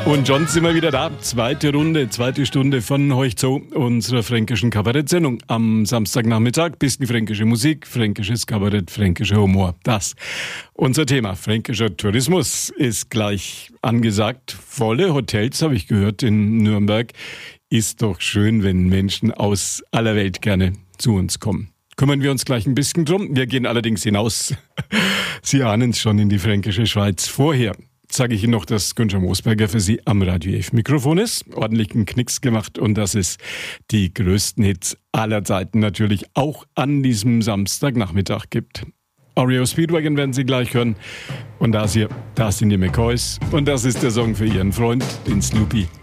Und schon sind wir wieder da. Zweite Runde, zweite Stunde von Heuch zu unserer fränkischen Kabarettsendung. Am Samstagnachmittag bisschen fränkische Musik, fränkisches Kabarett, fränkischer Humor. Das unser Thema. Fränkischer Tourismus ist gleich angesagt. Volle Hotels, habe ich gehört, in Nürnberg. Ist doch schön, wenn Menschen aus aller Welt gerne zu uns kommen. Kümmern wir uns gleich ein bisschen drum. Wir gehen allerdings hinaus. Sie ahnen es schon, in die fränkische Schweiz. Vorher sage ich Ihnen noch, dass Günther Moosberger für Sie am Radio F Mikrofon ist. Ordentlichen Knicks gemacht und dass es die größten Hits aller Zeiten natürlich auch an diesem Samstagnachmittag gibt. REO Speedwagon werden Sie gleich hören. Und das sind die McCoys. Und das ist der Song für Ihren Freund, den Snoopy.